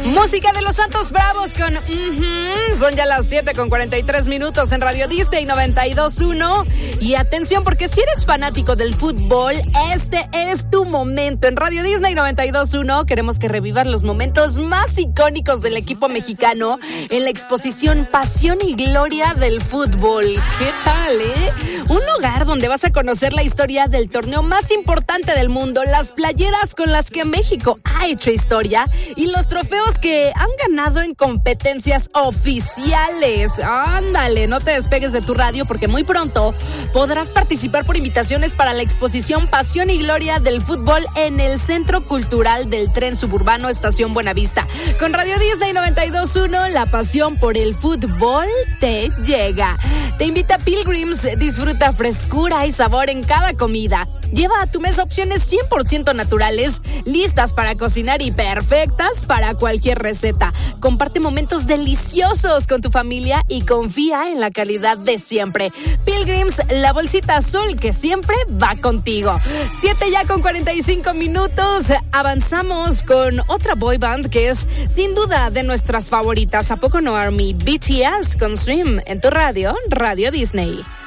Música de los Santos Bravos con son ya las 7:43 en Radio Disney 92.1. Y atención, porque si eres fanático del fútbol, este es tu momento. En Radio Disney 92.1 queremos que revivas los momentos más icónicos del equipo mexicano en la exposición Pasión y Gloria del Fútbol. ¿Qué tal, Un lugar donde vas a conocer la historia del torneo más importante del mundo, las playeras con las que México ha hecho historia y los trofeos que han ganado en competencias oficiales. Ándale, no te despegues de tu radio porque muy pronto podrás participar por invitaciones para la exposición Pasión y Gloria del Fútbol en el Centro Cultural del Tren Suburbano Estación Buenavista. Con Radio Disney 92.1, la pasión por el fútbol te llega. Te invita Pilgrims, disfruta frescura y sabor en cada comida. Lleva a tu mesa opciones 100% naturales, listas para cocinar y perfectas para cualquier receta. Comparte momentos deliciosos con tu familia y confía en la calidad de siempre. Pilgrims, la bolsita azul que siempre va contigo. 7:45. Avanzamos con otra boy band que es sin duda de nuestras favoritas. ¿A poco no, Army? BTS con Swim en tu radio, Radio Disney.